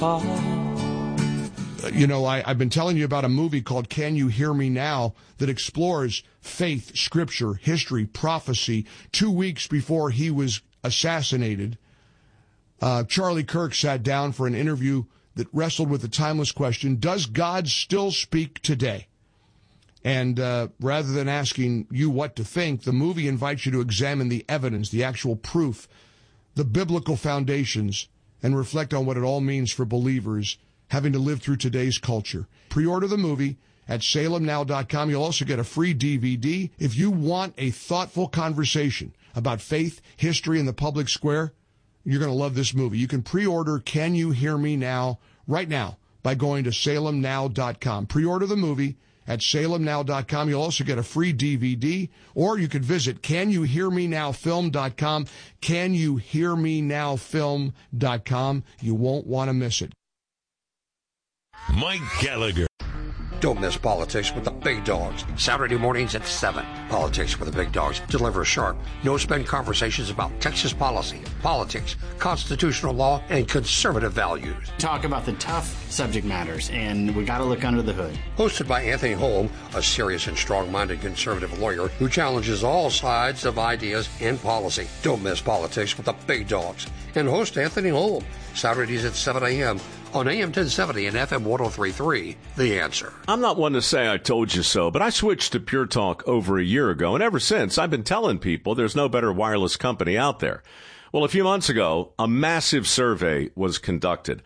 I've been telling you about a movie called Can You Hear Me Now that explores faith, scripture, history, prophecy. 2 weeks before he was assassinated, Charlie Kirk sat down for an interview that wrestled with the timeless question, does God still speak today? And rather than asking you what to think, the movie invites you to examine the evidence, the actual proof, the biblical foundations, and reflect on what it all means for believers having to live through today's culture. Pre-order the movie at salemnow.com. You'll also get a free DVD. If you want a thoughtful conversation about faith, history, and the public square, you're going to love this movie. You can pre-order Can You Hear Me Now right now by going to salemnow.com. Pre-order the movie at salemnow.com. You'll also get a free DVD, or you could visit canyouhearmenowfilm.com, canyouhearmenowfilm.com. You won't want to miss it. Mike Gallagher. Don't miss Politics with the Big Dogs. Saturday mornings at 7. Politics with the Big Dogs deliver sharp, no-spin conversations about Texas policy, politics, constitutional law, and conservative values. Talk about the tough subject matters, and we got to look under the hood. Hosted by Anthony Holm, a serious and strong-minded conservative lawyer who challenges all sides of ideas and policy. Don't miss Politics with the Big Dogs. And host Anthony Holm, Saturdays at 7 a.m. on AM 1070 and FM 103.3, The Answer. I'm not one to say I told you so, but I switched to Pure Talk over a year ago, and ever since, I've been telling people there's no better wireless company out there. Well, a few months ago, a massive survey was conducted.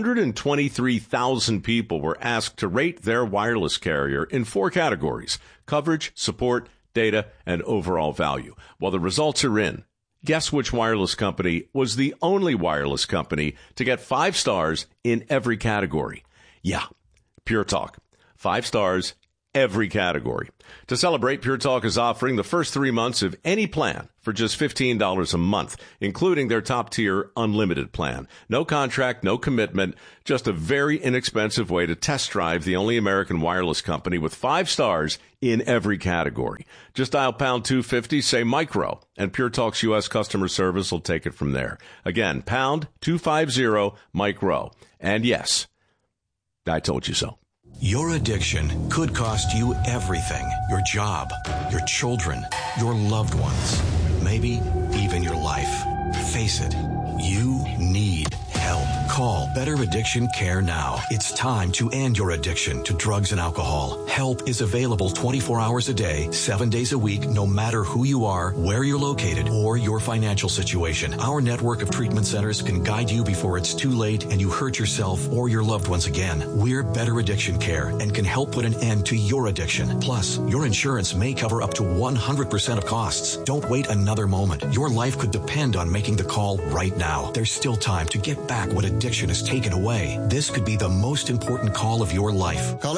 123,000 people were asked to rate their wireless carrier in 4 categories: coverage, support, data, and overall value. Well, the results are in. Guess which wireless company was the only wireless company to get 5 stars in every category? Yeah, Pure Talk. 5 stars, every category. To celebrate, Pure Talk is offering the first 3 months of any plan for just $15 a month, including their top-tier unlimited plan. No contract, no commitment, just a very inexpensive way to test drive the only American wireless company with 5 stars in every category. Just dial pound 250, say micro, and Pure Talk's U.S. customer service will take it from there. Again, pound 250 micro. And yes, I told you so. Your addiction could cost you everything. Your job, your children, your loved ones, maybe even your life. Face it, you need help. Call Better Addiction Care now. It's time to end your addiction to drugs and alcohol. Help is available 24 hours a day, 7 days a week, no matter who you are, where you're located, or your financial situation. Our network of treatment centers can guide you before it's too late and you hurt yourself or your loved ones again. We're Better Addiction Care and can help put an end to your addiction. Plus, your insurance may cover up to 100% of costs. Don't wait another moment. Your life could depend on making the call right now. There's still time to get back what addiction has taken away. This could be the most important call of your life. Call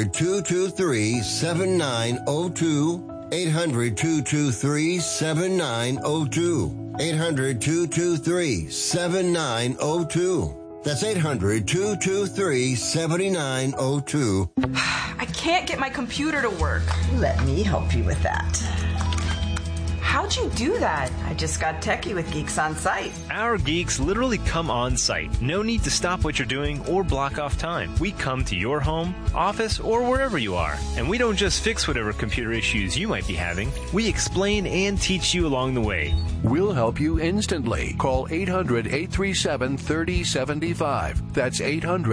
800-223-7902. 800-223-7902. 800-223-7902. That's 800-223-7902. I can't get my computer to work. Let me help you with that. How'd you do that? I just got techie with Geeks on Site. Our geeks literally come on site. No need to stop what you're doing or block off time. We come to your home, office, or wherever you are. And we don't just fix whatever computer issues you might be having. We explain and teach you along the way. We'll help you instantly. Call 800-837-3075. That's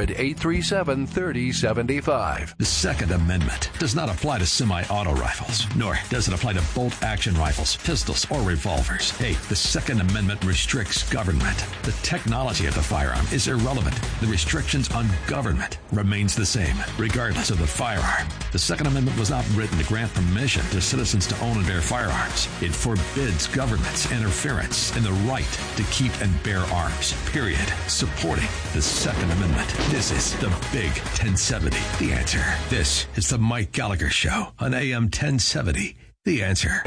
800-837-3075. The Second Amendment does not apply to semi-auto rifles, nor does it apply to bolt-action rifles, pistols, or revolvers. Hey, the Second Amendment restricts government. The technology of the firearm is irrelevant. The restrictions on government remains the same, regardless of the firearm. The Second Amendment was not written to grant permission to citizens to own and bear firearms. It forbids government's interference in the right to keep and bear arms, period. Supporting the Second Amendment. This is the Big 1070, The Answer. This is the Mike Gallagher Show on AM 1070, The Answer.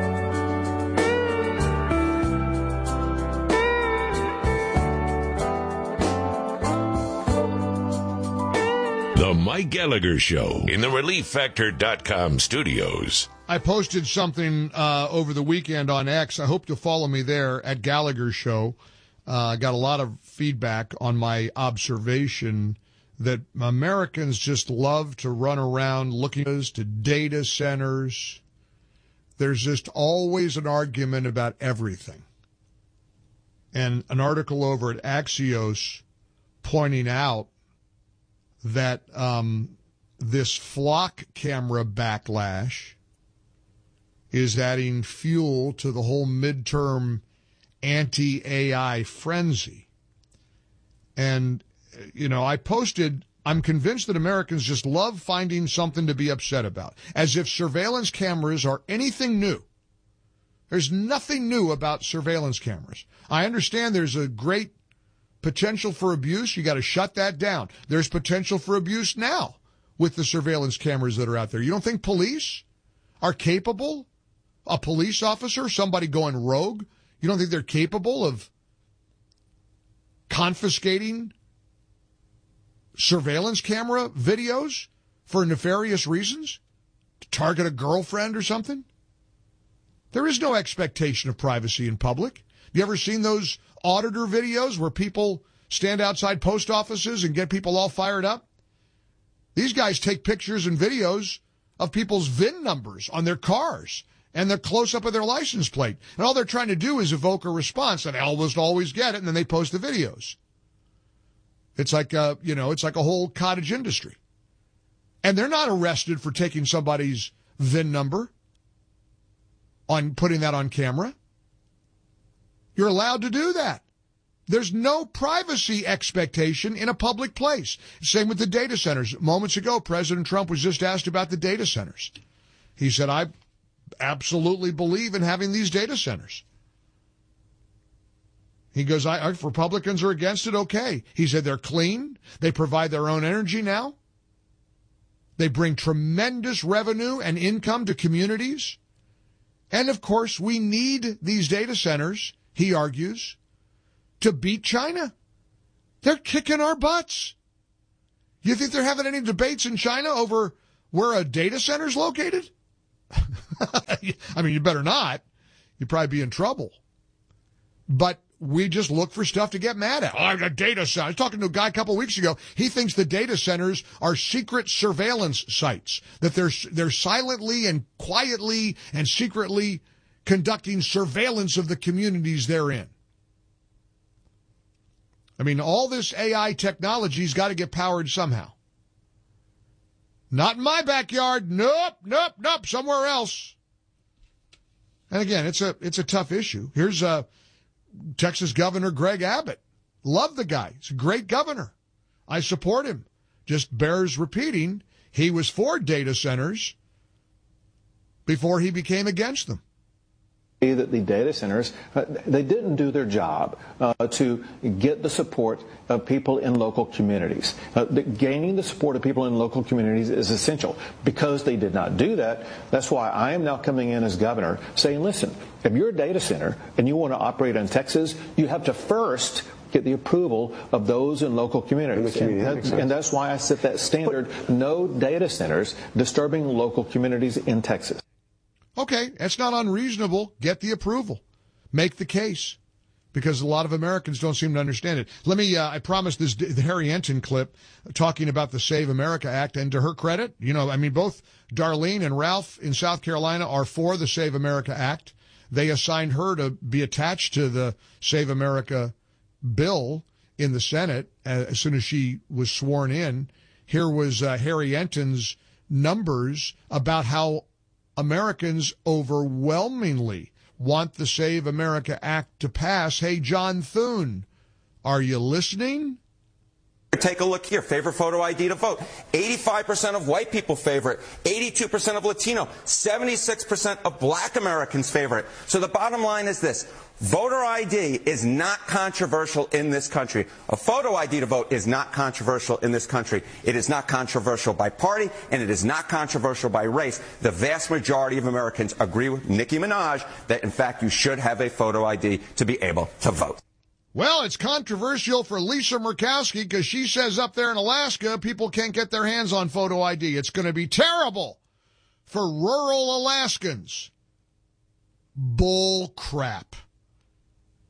The Mike Gallagher Show in the ReliefFactor.com studios. I posted something over the weekend on X. I hope you'll follow me there at Gallagher Show. I got a lot of feedback on my observation that Americans just love to run around looking to data centers. There's just always an argument about everything. And an article over at Axios pointing out that this flock camera backlash is adding fuel to the whole midterm anti-AI frenzy. And, you know, I posted, I'm convinced that Americans just love finding something to be upset about, as if surveillance cameras are anything new. There's nothing new about surveillance cameras. I understand there's a great potential for abuse. You got to shut that down. There's potential for abuse now with the surveillance cameras that are out there. You don't think police are capable? A police officer, somebody going rogue, you don't think they're capable of confiscating surveillance camera videos for nefarious reasons? To target a girlfriend or something? There is no expectation of privacy in public. You ever seen those auditor videos where people stand outside post offices and get people all fired up? These guys take pictures and videos of people's VIN numbers on their cars and the close-up of their license plate. And all they're trying to do is evoke a response, and they almost always get it, and then they post the videos. It's like it's like a whole cottage industry. And they're not arrested for taking somebody's VIN number, on putting that on camera. You're allowed to do that. There's no privacy expectation in a public place. Same with the data centers. Moments ago, President Trump was just asked about the data centers. He said, I absolutely believe in having these data centers. He goes, if Republicans are against it, okay. He said they're clean. They provide their own energy now. They bring tremendous revenue and income to communities. And, of course, we need these data centers, he argues, to beat China. They're kicking our butts. You think they're having any debates in China over where a data center's located? I mean, you better not. You'd probably be in trouble. But we just look for stuff to get mad at. Oh, the data center. I was talking to a guy a couple of weeks ago. He thinks the data centers are secret surveillance sites, that they're silently and quietly and secretly conducting surveillance of the communities they're in. I mean, all this AI technology's got to get powered somehow. Not in my backyard. Nope, somewhere else. And again, it's a tough issue. Here's Texas Governor Greg Abbott. Love the guy. He's a great governor. I support him. Just bears repeating, he was for data centers before he became against them. That the data centers, they didn't do their job to get the support of people in local communities. Gaining the support of people in local communities is essential. Because they did not do that, that's why I am now coming in as governor saying, listen, if you're a data center and you want to operate in Texas, you have to first get the approval of those in local communities. And that's why I set that standard, no data centers disturbing local communities in Texas. Okay, that's not unreasonable. Get the approval. Make the case. Because a lot of Americans don't seem to understand it. Let me, I promised the Harry Enton clip talking about the Save America Act, and to her credit, both Darlene and Ralph in South Carolina are for the Save America Act. They assigned her to be attached to the Save America bill in the Senate as soon as she was sworn in. Here was Harry Enton's numbers about how Americans overwhelmingly want the Save America Act to pass. Hey, John Thune, are you listening? Take a look here. Favorite photo ID to vote. 85% of white people favor it. 82% of Latino. 76% of black Americans favor it. So the bottom line is this. Voter ID is not controversial in this country. A photo ID to vote is not controversial in this country. It is not controversial by party, and it is not controversial by race. The vast majority of Americans agree with Nicki Minaj that, in fact, you should have a photo ID to be able to vote. Well, it's controversial for Lisa Murkowski because she says up there in Alaska, people can't get their hands on photo ID. It's going to be terrible for rural Alaskans. Bull crap.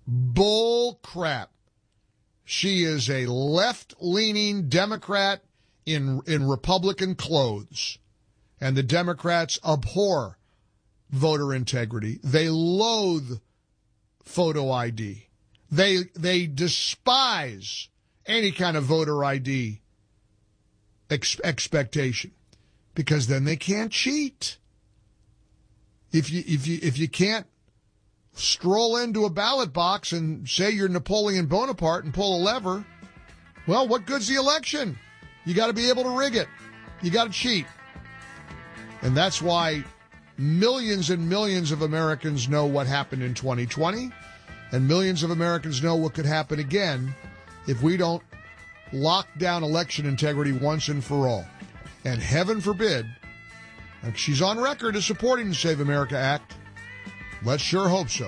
Bull crap. She is a left-leaning Democrat in Republican clothes. And the Democrats abhor voter integrity. They loathe photo ID. They despise any kind of voter ID expectation, because then they can't cheat. If you can't stroll into a ballot box and say you're Napoleon Bonaparte and pull a lever, well, what good's the election? You got to be able to rig it. You got to cheat. And that's why millions and millions of Americans know what happened in 2020, and millions of Americans know what could happen again if we don't lock down election integrity once and for all. And heaven forbid, she's on record as supporting the Save America Act. Let's sure hope so.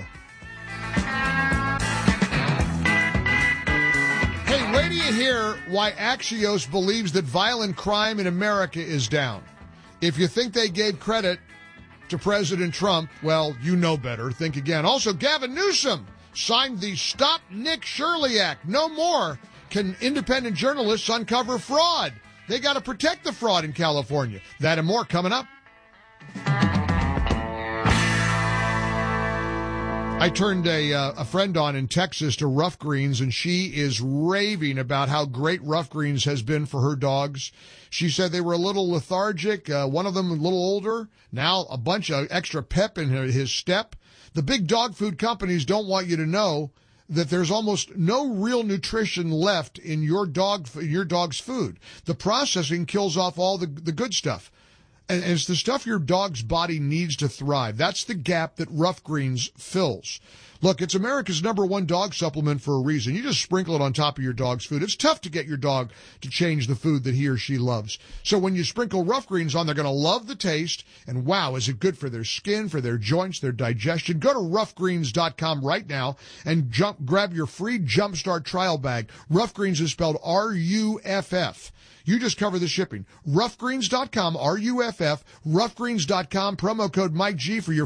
Hey, wait till you hear why Axios believes that violent crime in America is down. If you think they gave credit to President Trump, well, you know better. Think again. Also, Gavin Newsom signed the Stop Nick Shirley Act. No more can independent journalists uncover fraud. They got to protect the fraud in California. That and more coming up. I turned a friend on in Texas to Rough Greens, and she is raving about how great Rough Greens has been for her dogs. She said they were a little lethargic, one of them a little older, now a bunch of extra pep in his step. The big dog food companies don't want you to know that there's almost no real nutrition left in your dog's food. The processing kills off all the good stuff. And it's the stuff your dog's body needs to thrive. That's the gap that Rough Greens fills. Look, it's America's #1 dog supplement for a reason. You just sprinkle it on top of your dog's food. It's tough to get your dog to change the food that he or she loves. So when you sprinkle Rough Greens on, they're going to love the taste. And wow, is it good for their skin, for their joints, their digestion. Go to roughgreens.com right now and grab your free Jumpstart trial bag. Rough Greens is spelled R-U-F-F. You just cover the shipping. Roughgreens.com, R-U-F-F, roughgreens.com, promo code Mike G for your